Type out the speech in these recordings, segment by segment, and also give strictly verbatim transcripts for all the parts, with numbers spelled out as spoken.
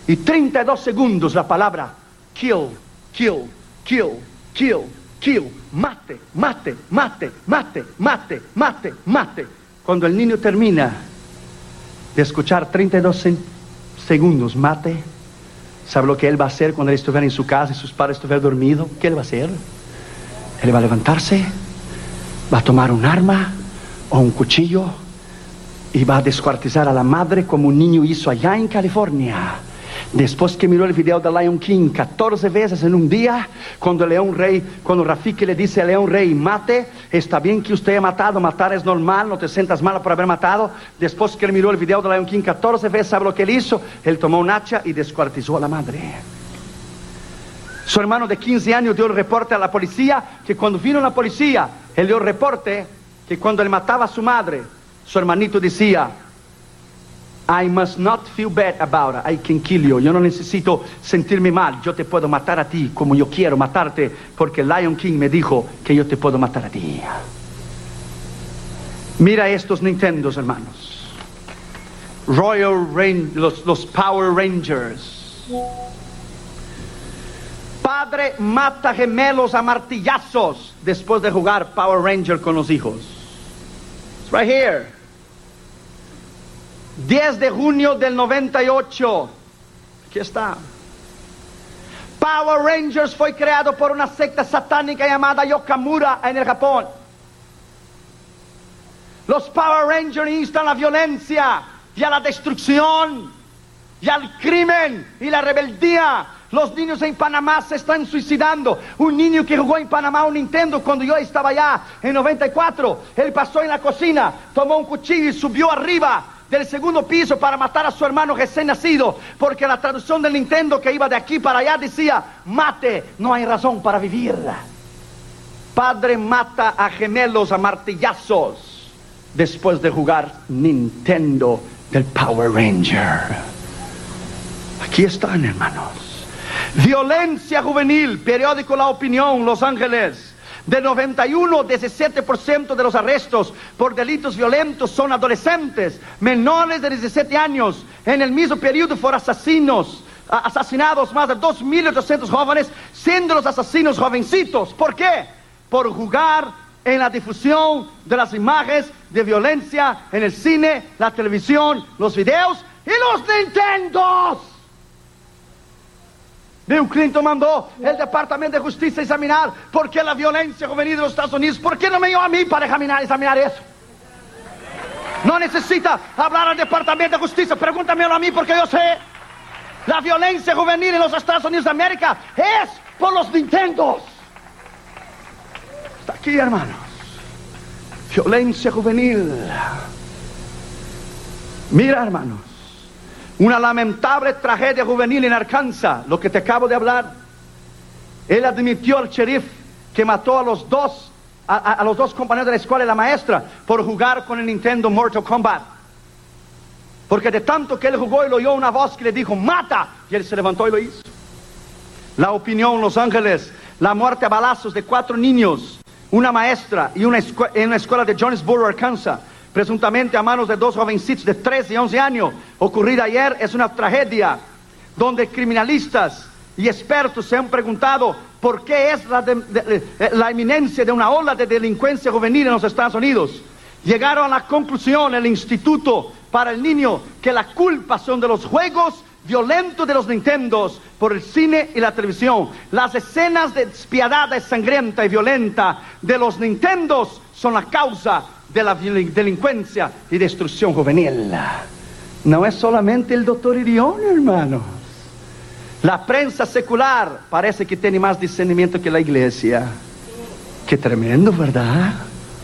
y treinta y dos segundos la palabra kill, kill, kill, kill, kill, mate, mate, mate, mate, mate, mate, mate. Cuando el niño termina de escuchar treinta y dos segundos mate, ¿sabe lo que él va a hacer cuando él estuviera en su casa y sus padres estuvieran dormidos? ¿Qué él va a hacer? Él va a levantarse, va a tomar un arma o un cuchillo y va a descuartizar a la madre como un niño hizo allá en California. Después que miró el video de Lion King catorce veces en un día, cuando León Rey, cuando Rafiki le dice a León Rey, mate, está bien que usted haya matado, matar es normal, no te sientas mal por haber matado. Después que él miró el video de Lion King catorce veces, ¿sabe lo que él hizo? Él tomó un hacha y descuartizó a la madre. Su hermano de quince años dio el reporte a la policía, que cuando vino la policía, él dio el reporte que cuando él mataba a su madre, su hermanito decía, I must not feel bad about it, I can kill you. Yo no necesito sentirme mal, yo te puedo matar a ti como yo quiero matarte, porque Lion King me dijo que yo te puedo matar a ti. Mira estos Nintendos, hermanos. Royal Rain, los, los Power Rangers. Padre mata gemelos a martillazos después de jugar Power Ranger con los hijos. It's right here. diez de junio del noventa y ocho. Aquí está. Power Rangers fue creado por una secta satánica llamada Yokamura en el Japón. Los Power Rangers instan la violencia y a la destrucción y al crimen y la rebeldía. Los niños en Panamá se están suicidando. Un niño que jugó en Panamá un Nintendo cuando yo estaba allá en noventa y cuatro, él pasó en la cocina, tomó un cuchillo y subió arriba del segundo piso para matar a su hermano recién nacido, porque la traducción del Nintendo que iba de aquí para allá decía, mate, no hay razón para vivir. Padre mata a gemelos a martillazos después de jugar Nintendo del Power Ranger. Aquí están, hermanos. Violencia juvenil, periódico La Opinión, Los Ángeles. De noventa y uno, diecisiete por ciento de los arrestos por delitos violentos son adolescentes, menores de diecisiete años. En el mismo periodo fueron asesinos, asesinados más de dos mil ochocientos jóvenes, siendo los asesinos jovencitos. ¿Por qué? Por jugar en la difusión de las imágenes de violencia en el cine, la televisión, los videos y los Nintendos. Bill Clinton mandó el Departamento de Justicia examinar por qué la violencia juvenil de los Estados Unidos. ¿Por qué no me dio a mí para examinar, examinar eso? No necesita hablar al Departamento de Justicia, pregúntamelo a mí porque yo sé. La violencia juvenil en los Estados Unidos de América es por los Nintendos. Está aquí, hermanos. Violencia juvenil. Mira, hermanos. Una lamentable tragedia juvenil en Arkansas, lo que te acabo de hablar. Él admitió al sheriff que mató a los dos, a, a, a los dos compañeros de la escuela y la maestra por jugar con el Nintendo Mortal Kombat. Porque de tanto que él jugó, él oyó una voz que le dijo, ¡mata! Y él se levantó y lo hizo. La Opinión, Los Ángeles, la muerte a balazos de cuatro niños, una maestra y una escu- en una escuela de Jonesboro, Arkansas, presuntamente a manos de dos jovencitos de trece y once años, ocurrida ayer. Es una tragedia donde criminalistas y expertos se han preguntado por qué es la, de, de, la inminencia de una ola de delincuencia juvenil en los Estados Unidos. Llegaron a la conclusión, el Instituto para el Niño, que la culpa son de los juegos violentos de los Nintendos por el cine y la televisión. Las escenas despiadadas, sangrienta y violenta de los Nintendos son la causa de la delincuencia y destrucción juvenil. No es solamente el doctor Irión, hermanos. La prensa secular parece que tiene más discernimiento que la iglesia. Qué tremendo, ¿verdad?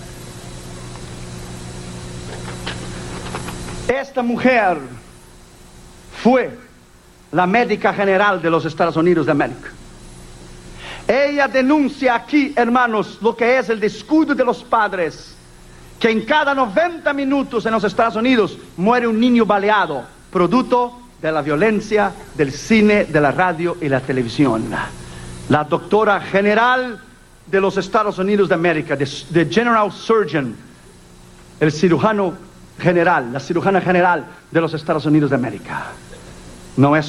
Esta mujer fue la médica general de los Estados Unidos de América. Ella denuncia aquí, hermanos, lo que es el descuido de los padres, que en cada noventa minutos en los Estados Unidos muere un niño baleado, producto de la violencia del cine, de la radio y la televisión. La doctora general de los Estados Unidos de América, the General Surgeon, el cirujano general, la cirujana general de los Estados Unidos de América, no es